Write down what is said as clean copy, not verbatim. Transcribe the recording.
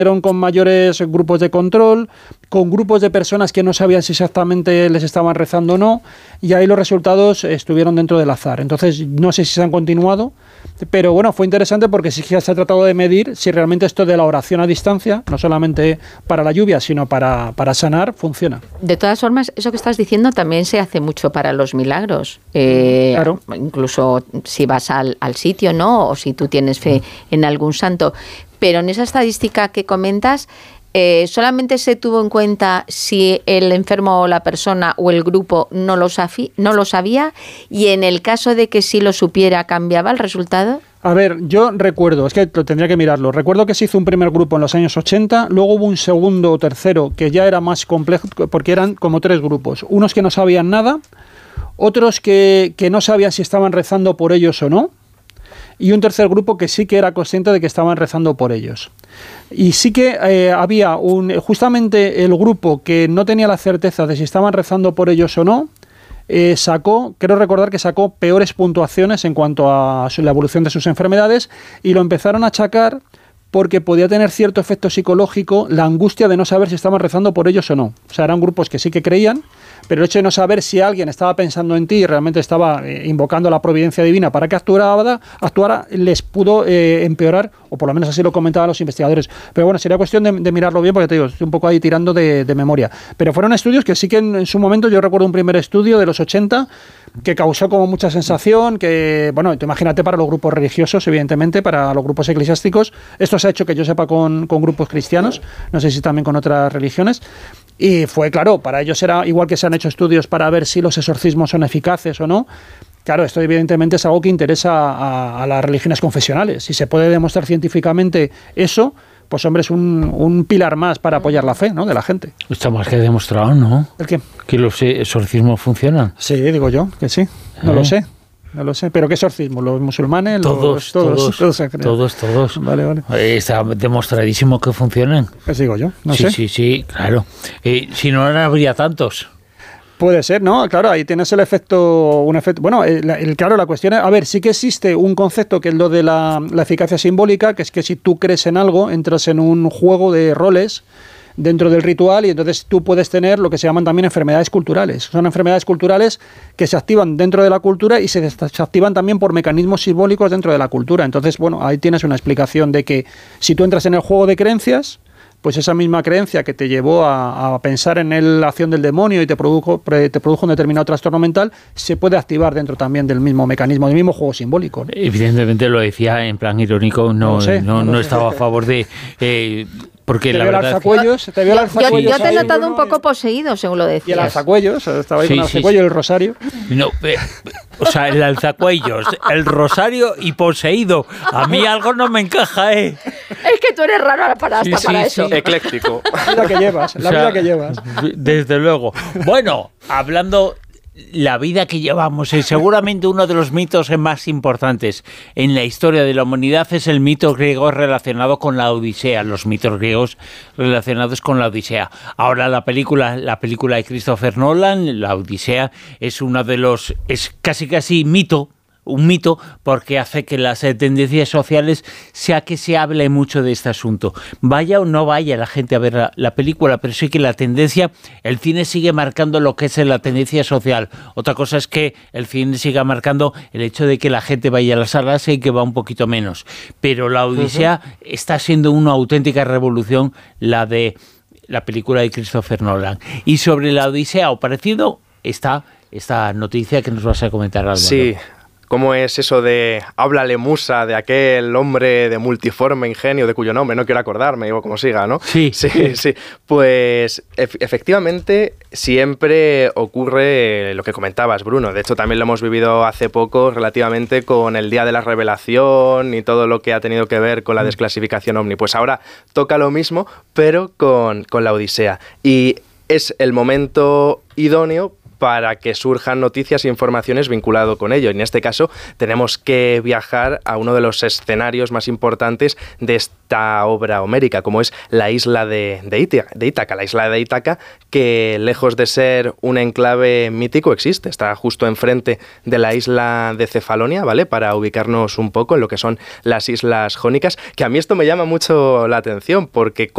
con mayores grupos de control, con grupos de personas que no sabían si exactamente les estaban rezando o no, y ahí los resultados estuvieron dentro del azar. Entonces, no sé si se han continuado, pero bueno, fue interesante porque sí que se ha tratado de medir si realmente esto de la oración a distancia, no solamente para la lluvia, sino para sanar, funciona. De todas formas, eso que estás diciendo también se hace mucho para los milagros. Claro. Incluso si vas al sitio, ¿no? O si tú tienes fe en algún santo. Pero en esa estadística que comentas, solamente se tuvo en cuenta si el enfermo o la persona o el grupo no lo sabía, y en el caso de que sí lo supiera, ¿cambiaba el resultado? A ver, yo recuerdo, es que tendría que mirarlo, recuerdo que se hizo un primer grupo en los años 80, luego hubo un segundo o tercero que ya era más complejo, porque eran como 3 grupos, unos que no sabían nada, otros que no sabían si estaban rezando por ellos o no, y un tercer grupo que sí que era consciente de que estaban rezando por ellos. Y sí que había justamente el grupo que no tenía la certeza de si estaban rezando por ellos o no, creo recordar que sacó peores puntuaciones en cuanto a la evolución de sus enfermedades, y lo empezaron a achacar porque podía tener cierto efecto psicológico la angustia de no saber si estaban rezando por ellos o no. O sea, eran grupos que sí que creían, pero el hecho de no saber si alguien estaba pensando en ti y realmente estaba invocando la providencia divina para que actuara les pudo empeorar, o por lo menos así lo comentaban los investigadores. Pero bueno, sería cuestión de mirarlo bien, porque te digo, estoy un poco ahí tirando de memoria. Pero fueron estudios que sí que en su momento, yo recuerdo un primer estudio de los 80 que causó como mucha sensación, que, bueno, te imagínate para los grupos religiosos, evidentemente, para los grupos eclesiásticos. Esto se ha hecho, que yo sepa, con grupos cristianos, no sé si también con otras religiones. Y fue, claro, para ellos era igual que se han hecho estudios para ver si los exorcismos son eficaces o no. Claro, esto evidentemente es algo que interesa a las religiones confesionales. Si se puede demostrar científicamente eso, pues hombre, es un pilar más para apoyar la fe, ¿no?, de la gente. Está más que demostrado, ¿no? ¿El qué? Que los exorcismos funcionan. Sí, digo yo, que sí. No lo sé. No lo sé, pero ¿qué exorcismo? ¿Los musulmanes? Todos. Vale. Está demostradísimo que funcionan. Pues digo yo, no sé. Sí, claro. Si no, no habría tantos. Puede ser, ¿no? Claro, ahí tienes un efecto. Bueno, claro, la cuestión es, a ver, sí que existe un concepto que es lo de la eficacia simbólica, que es que si tú crees en algo, entras en un juego de roles dentro del ritual, y entonces tú puedes tener lo que se llaman también enfermedades culturales. Son enfermedades culturales que se activan dentro de la cultura y se desactivan también por mecanismos simbólicos dentro de la cultura. Entonces, bueno, ahí tienes una explicación de que si tú entras en el juego de creencias, pues esa misma creencia que te llevó a pensar en la acción del demonio y te produjo un determinado trastorno mental, se puede activar dentro también del mismo mecanismo, del mismo juego simbólico, ¿no? Evidentemente lo decía en plan irónico, no estaba a favor de... porque la verdad te vio el alzacuellos. Yo te he notado un poco poseído, según lo decías. Y el alzacuellos, estaba ahí con el alzacuello y el rosario. No, o sea, el alzacuellos, el rosario y poseído. A mí algo no me encaja, ¿eh? Es que tú eres raro para eso. Ecléctico. La vida que llevas. Desde luego. Bueno, hablando... La vida que llevamos es seguramente uno de los mitos más importantes en la historia de la humanidad. Es el mito griego relacionado con la Odisea, los mitos griegos relacionados con la Odisea. Ahora la película de Christopher Nolan, la Odisea, es uno de los... es casi un mito, porque hace que las tendencias sociales sea que se hable mucho de este asunto. Vaya o no vaya la gente a ver la película, pero sí que la tendencia, el cine sigue marcando lo que es la tendencia social. Otra cosa es que el cine siga marcando el hecho de que la gente vaya a las salas y que va un poquito menos. Pero la Odisea está siendo una auténtica revolución, la de la película de Christopher Nolan. Y sobre la Odisea o parecido está esta noticia que nos vas a comentar, Álvaro. Sí. ¿Cómo es eso de háblale musa de aquel hombre de multiforme ingenio de cuyo nombre no quiero acordarme, digo como siga, ¿no? Sí. Pues efectivamente siempre ocurre lo que comentabas, Bruno. De hecho, también lo hemos vivido hace poco relativamente con el Día de la Revelación y todo lo que ha tenido que ver con la desclasificación OVNI. Pues ahora toca lo mismo, pero con la Odisea. Y es el momento idóneo para que surjan noticias e informaciones vinculado con ello. En este caso, tenemos que viajar a uno de los escenarios más importantes de esta obra homérica, como es la isla de Ítaca. La isla de Ítaca, que lejos de ser un enclave mítico, existe. Está justo enfrente de la isla de Cefalonia, ¿vale? Para ubicarnos un poco en lo que son las islas jónicas, que a mí esto me llama mucho la atención, porque